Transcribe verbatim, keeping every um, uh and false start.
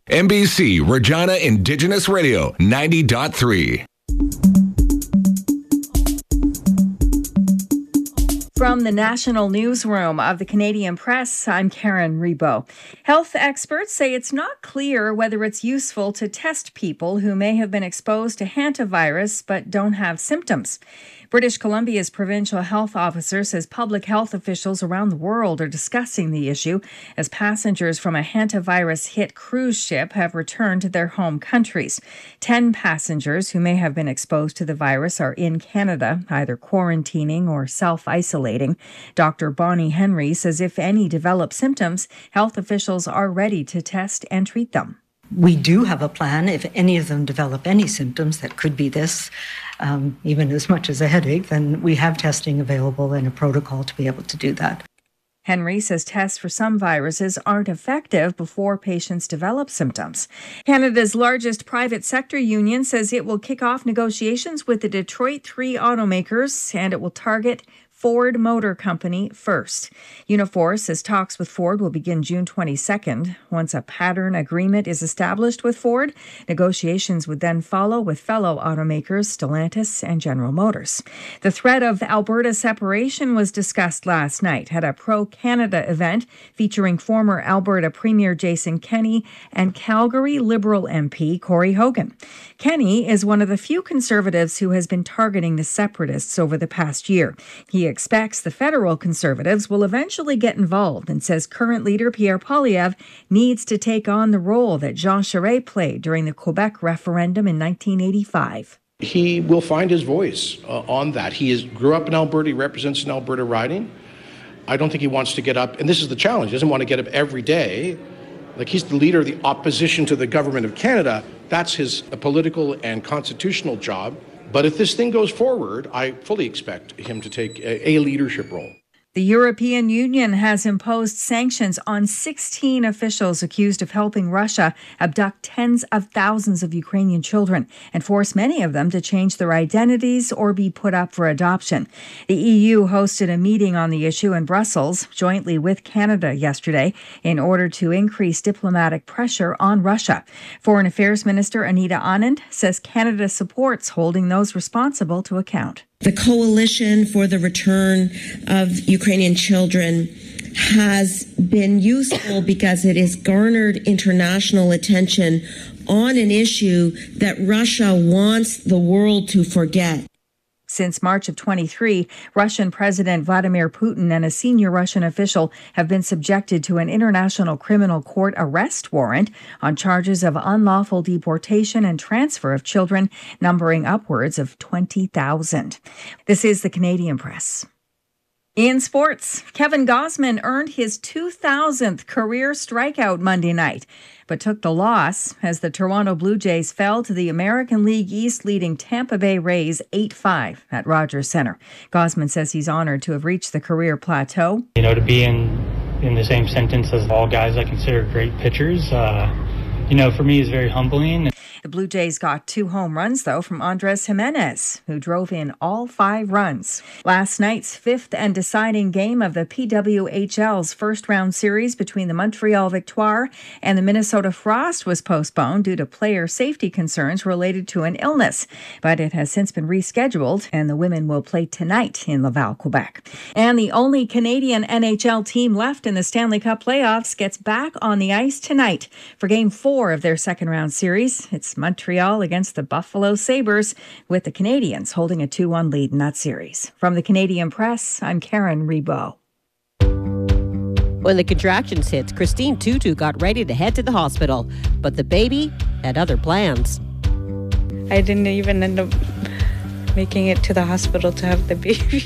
N B C Regina Indigenous Radio ninety point three. From the National Newsroom of the Canadian Press, I'm Karen Rebo. Health experts say it's not clear whether it's useful to test people who may have been exposed to hantavirus but don't have symptoms. British Columbia's provincial health officer says public health officials around the world are discussing the issue as passengers from a hantavirus-hit cruise ship have returned to their home countries. Ten passengers who may have been exposed to the virus are in Canada, either quarantining or self-isolating. Doctor Bonnie Henry says if any develop symptoms, health officials are ready to test and treat them. We do have a plan if any of them develop any symptoms that could be this, um, even as much as a headache, then we have testing available and a protocol to be able to do that. Henry says tests for some viruses aren't effective before patients develop symptoms. Canada's largest private sector union says it will kick off negotiations with the Detroit three automakers and it will target Ford Motor Company first. Unifor says talks with Ford will begin June twenty-second. Once a pattern agreement is established with Ford, negotiations would then follow with fellow automakers Stellantis and General Motors. The threat of Alberta separation was discussed last night at a pro-Canada event featuring former Alberta Premier Jason Kenney and Calgary Liberal M P Corey Hogan. Kenney is one of the few Conservatives who has been targeting the separatists over the past year. He expects the federal Conservatives will eventually get involved and says current leader Pierre Poilievre needs to take on the role that Jean Charest played during the Quebec referendum in nineteen eighty-five. He will find his voice uh, on that. He is, grew up in Alberta. He represents an Alberta riding. I don't think he wants to get up, and this is the challenge, he doesn't want to get up every day. Like, he's the leader of the opposition to the government of Canada. That's his political and constitutional job. But if this thing goes forward, I fully expect him to take a, a leadership role. The European Union has imposed sanctions on sixteen officials accused of helping Russia abduct tens of thousands of Ukrainian children and force many of them to change their identities or be put up for adoption. The E U hosted a meeting on the issue in Brussels, jointly with Canada yesterday, in order to increase diplomatic pressure on Russia. Foreign Affairs Minister Anita Anand says Canada supports holding those responsible to account. The coalition for the return of Ukrainian children has been useful because it has garnered international attention on an issue that Russia wants the world to forget. Since March of twenty-three, Russian President Vladimir Putin and a senior Russian official have been subjected to an International Criminal Court arrest warrant on charges of unlawful deportation and transfer of children, numbering upwards of twenty thousand. This is the Canadian Press. In sports, Kevin Gausman earned his two thousandth career strikeout Monday night, but took the loss as the Toronto Blue Jays fell to the American League East leading Tampa Bay Rays eight five at Rogers Centre. Gausman says he's honored to have reached the career plateau. You know, to be in, in the same sentence as all guys I consider great pitchers, uh, you know, for me is very humbling. The Blue Jays got two home runs, though, from Andres Jimenez, who drove in all five runs. Last night's fifth and deciding game of the P W H L's first-round series between the Montreal Victoire and the Minnesota Frost was postponed due to player safety concerns related to an illness. But it has since been rescheduled, and the women will play tonight in Laval, Quebec. And the only Canadian N H L team left in the Stanley Cup playoffs gets back on the ice tonight for Game four of their second-round series. It's Montreal against the Buffalo Sabres, with the Canadians holding a two one lead in that series. From the Canadian Press, I'm Karen Rebo. When the contractions hit, Christine Tutu got ready to head to the hospital, but the baby had other plans. I didn't even end up making it to the hospital to have the baby.